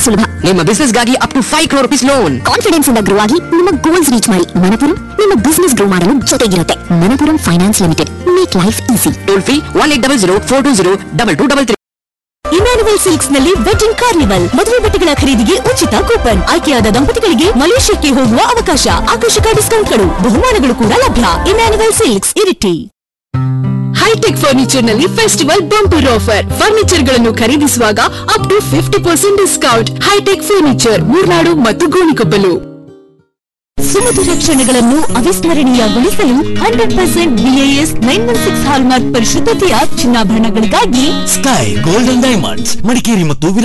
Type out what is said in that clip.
ಸುಲಭ. ನಿಮ್ಮ ಬಿಸಿನೆಸ್ ಗಾಗಿ up to 5 crore rupees loan. Confidence ಇಂದ ಗ್ರೋ ಆಗಿ ನಿಮ್ಮ ಗೋಲ್ಸ್ ರೀಚ್ ಮಾಡಿ. ಮಣಪುರಂ ನಿಮ್ಮ ಬಿಸಿನೆಸ್ ಗ್ರೋ ಮಾಡಲು ಜೊತೆಗಿರುತ್ತೆ. Manappuram finance limited, make life easy. Toll free 1800 420 2233. Immanuel silks ನಲ್ಲಿ ವೆಡ್ಡಿಂಗ್ ಕಾರ್ನಿವಲ್. ಮದುವೆ ಬಟ್ಟೆಗಳ ಖರೀದಿಗೆ ಉಚಿತ ಕೂಪನ್. ಆಯ್ಕೆಯಾದ ದಂಪತಿಗಳಿಗೆ ಮಲೇಷ್ಯಾಕ್ಕೆ ಹೋಗುವ ಅವಕಾಶ. ಆಕರ್ಷಕ ಡಿಸ್ಕೌಂಟ್ಗಳು, ಬಹುಮಾನಗಳು ಕೂಡ ಲಭ್ಯ. Immanuel silks, Iritty. High tech furniture ನಲ್ಲಿ ಫೆಸ್ಟಿವಲ್ ಬಂಪರ್ ಆಫರ್. ಫರ್ನಿಚರ್ ಗಳನ್ನು ಖರೀದಿಸುವಾಗ up to 50% discount. High tech furniture, Murnad ಮತ್ತು ಗೋಣಿಕೊಪ್ಪಲು. ಸುಮಧುರ ಕ್ಷಣಗಳನ್ನು ಅವಿಸ್ಮರಣೀಯಗೊಳಿಸಲು 100% BIS 916 hallmark ಪರಿಶುದ್ಧತೆಯ ಚಿನ್ನಾಭರಣಗಳಿಗಾಗಿ sky golden diamonds, Madikeri ಮತ್ತು